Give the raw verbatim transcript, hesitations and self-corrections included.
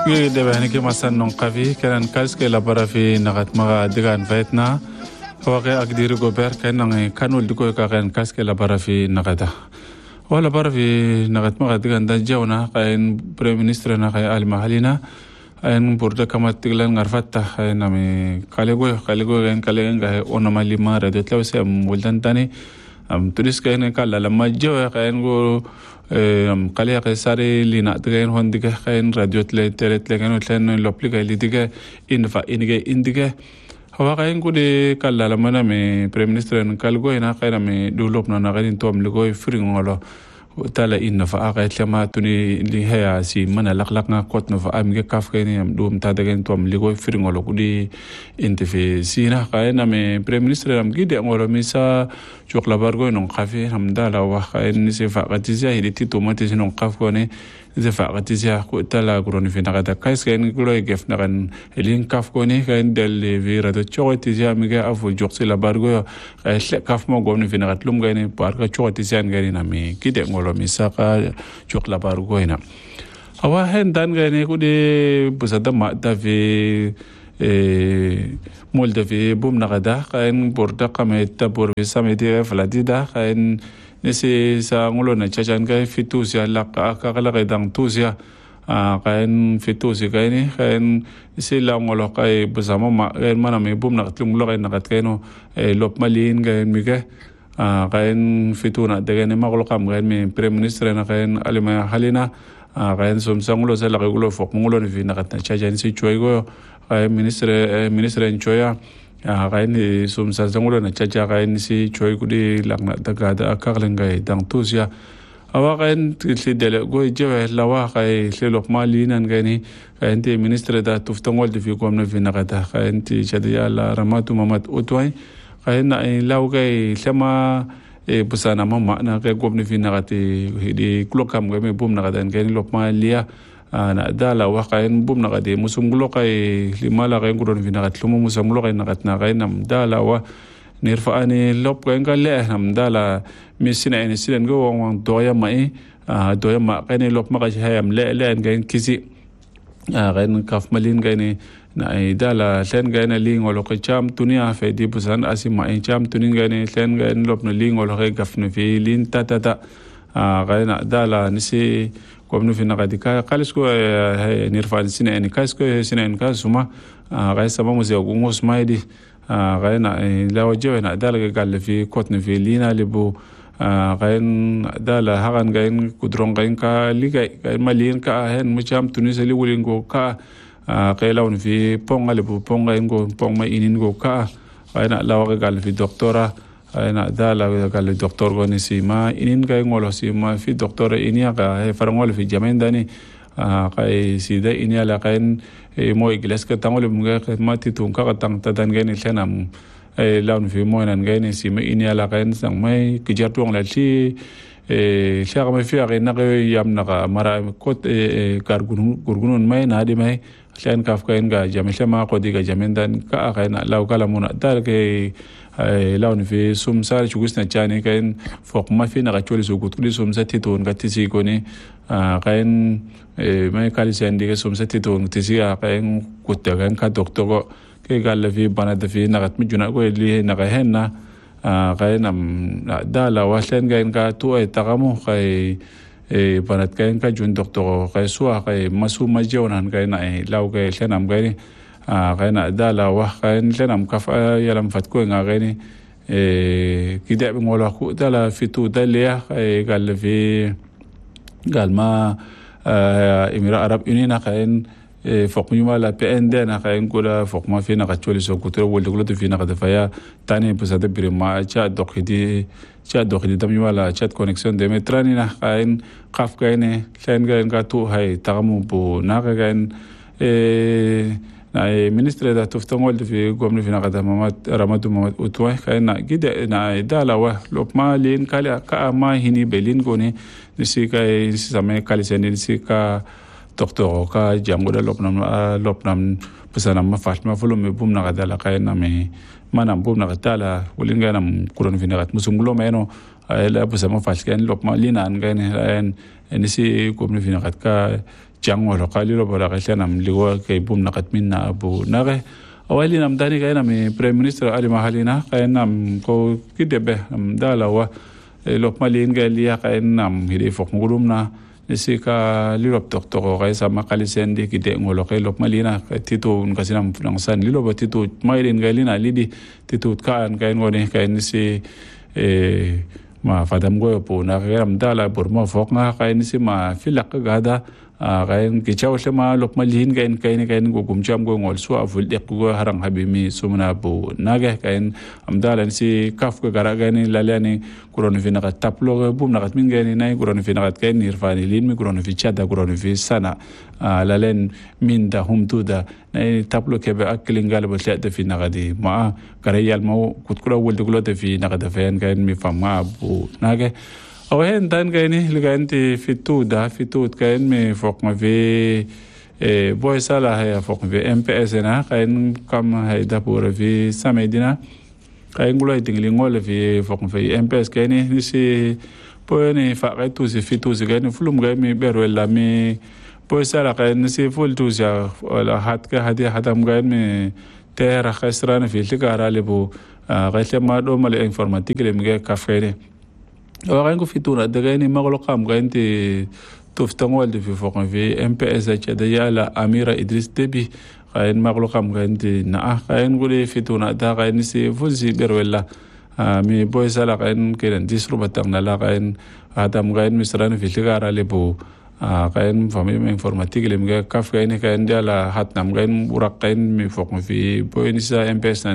كي دابا هنيكي مثلا نقافي كان كاسكي لابرا في نغات ما دغان فايتنا واقع اقدير غوبر كان كانوا ديكو كان كاسكي لابرا في نغادا ولا بار في نغات ما دغان دجاونا كاين بريم مينستر نا كاي علي محلنا ان بوردا كما تغلان غرفتا نامي كاليغو كاليغو كان كالين غا اونمالي ما ردت لو سم ولدان تاني ام تريس كاين كالا لما جو كاين غو ام قليق ساري لينا دغين هون دغه كاين راديو تلي تلي كانوا تلن لوبليغا لي دغه انفا انغا اندغه هو كاين غودي كالا لما نامي بريم مينستر ان كالغو هنا كاين مي دولوبنا نا غادي توم لغوي فرينغولو تالا إن فأقعد لما توني اللي هي سي منا لقلقنا قطنا فأمي كاف كيني دوم تادعين توم لقوي فرينغولو كودي إنت في سينا كاين أمي بريم مينستر أم كيدي أمورو ميسا شوك لبارغو نون كافي هم دالا وكاين نسي فأقعديزيا هيدي تيتو ماتيزي نون كاف كوني إذا فأقعديزيا تالا كوروني في نغادا كايس كاين كلوي كيف نغن هلين كاف كوني كاين دل في رادو تشوي تيزيا ميجا أفو جوكسي لبارغو كاين كاف مو غوني في نغات لوم كاين بارغا تشوي تيزيا كاين أمي كيدي أمورو misaka chok la barugo ina awa hen dan gane kudi busada ma da fi molda fi bum nagada kain borda kameta bor fi samedi fladida kain nisi sa ngulo na chachan kai fitusia la ka kala dang tusia kain fitusi kaini kain nisi la ngulo kai busama ma kain mana me bum nagatlum lo kain nagat kaino lop malin kain mige kain fituna degene maglo kam kain mi prime minister na kain alima halina kain som sangulo sa laki gulo fok mungulo ni fi nakat na chajan si choy go kain minister minister en choya kain som sa sangulo na chaja kain si choy gudi lakna dagada akarlengay dang tusia awa kain li dele go jewe lawa kai li lok malinan kaini kain ti minister da tuftangol di fi komna fi nakata kain ti chadiya la ramatu mamat utway kain na law kay lama e busana mama na kay gobni fi nagati di klokam kay me bum nagadan kay lop malia na dala wa kain bum nagadi musum gulo kay limala kay guron fi nagat lumo musum gulo kay nagat na kay nam dala wa nirfa ani lop kay ngale nam dala misina ni silen go wang doya mai doya ma kay lop ma kay hayam le le kay kisi kay kaf malin kay ni na idala len gane lingolo ko cham tunia fe di busan asima en cham tunin gane len gane lopno lingolo ke gafno fi lin tatata a gane dala nisi komno fi nagadika kalisko nirfan sine en kasko sine en kasuma gane sama muze gungos maidi gane lawajo na dala gal fi kotno fi lina libu gane dala hagan gane kudron gane ka liga gane malin ka hen mu cham tunisa li wulingo ka قيلون في بونغ اللي بونغ إنغو بونغ ما إنغو كا أنا لا وقال في دكتورة أنا دا لا قال الدكتور غني سيما إنغا إنغولو سيما في دكتورة إنيا كا فرنغول في جمين داني كاي سيدا إنيا لا كاين مو إجلس كتامول بمغا ما تيتون كا كتام تدان غني لنام لون في مو نغني سيما إنيا لا كاين سامي كجاتون لا شي شاغ ما في غير نغي يامنا مرا كوت كارغون غورغون ماي نادي ماي لأن كافكين جا جميل ما قدي جا جميل دان كأخينا لو كلامنا دار كي لون في سوم سار شوكسنا جاني كين فوق ما في نقاشولي سوكت كل سوم ستيتون كتسي كوني كين ما يكالي سندي كسوم ستيتون تسي كين كوتا كين كدكتور كي قال في بنات في نقات مجنا كوي اللي نقاهنا كين أم دالا واشلين كين كاتو تقامو كي e banat kain ka jun doctor ka suwa ka masu majonan ka na law ka lenam ka ni ka na dala wa ka lenam ka yalam fat ko nga ka ni e kida bi ngola ku dala fitu dalia ka gal fi gal ma emira arab unina ka en فوق يوم لا بأندنا خاين كولا فوق ما فينا قتولي سو كتير ولدقلت فينا قد فيا تاني بس هذا بريما شاد دقيدي شاد دقيدي دم يوم لا شاد كونكسيون ديمتراني نا خاين قاف كاينه خاين كاين كاتو هاي تغمو بو ناقة كاين نا مينستر دا تفتمول في قومنا فينا قد مامات رمضو مامات أتوه خاين كده نا دالا واه لوك ما لين كالا كا ما هني بلين كوني نسي كاي نسي سامي كالي سني نسي كا doctor ka jango da lopnam lopnam pesana ma fat ma fulo me bum na gadala kayna me manam bum na gadala wulinga nam kuron vinagat musungulo meno la pesama fat kan lopma lina an gan en enisi komni vinagat ka jangolo qalilo bola qashana mliwa kay bum naqat minna abu nare awali nam dani kay nam prime minister ali mahalina kay nam ko kidebe nam dalawa lok malin gali kay nam hidi fok ngulumna nisika lirop doktor kay sa makalisendi kide ngolo kay lok malina tito kasinam nang san lilo ba tito mailin galina lidi tito kaan kay ngoni kay nisi eh ma fadam go po na kay am dala burma fok nga kay nisi ma filak gada kain kichaw sama lok malhin kain kain kain go gumcham go ngol so avul dek go harang habimi sumna bu nage kain amdalan si kaf go garagani lalani kuron fi nagat taplo bum nagat min gani nay kuron fi nagat kain irfani lin mi kuron fi chada kuron fi sana lalen min da humtu da nay taplo kebe aklingal bo chada fi nagadi ma karayal mo kutkura wol de glote fi nagada fayan kain mi fama bu nage أوهن دان كايني لقانتي في تودا في تود كاين مي فوق ما في بويس على هي فوق في إم بي إس هنا كاين كم هي دابور في ساميدنا كاين قولي تنقلي نقول في فوق في إم بي إس كايني نسي بويني فاقي توسي في توسي كاين فلوم كاين مي بيرو إلا مي بويس على كاين نسي فول توسي ولا هات كهدي حتى كاين مي تيرا خسران في التكارا لبو غايت ما دوما الانفورماتيك اللي مجا كافيني وغاين في تونا دغاني مغلو قام غاينتي توفتنغول دي في فوق في ام بي اس اتش ديالا اميره ادريس دبي غاين مغلو قام غاينتي نا غاين غولي في تونا دا غاين سي فوزي بيرولا مي بويسالا غاين كيرن ديسرو باتغنا لا غاين ادم غاين مسران في تيغارا لبو غاين فامي انفورماتيك لي مغا كاف غاين كاين ديالا حتنام غاين وراق غاين مي فوق في بوينسا ام بي اس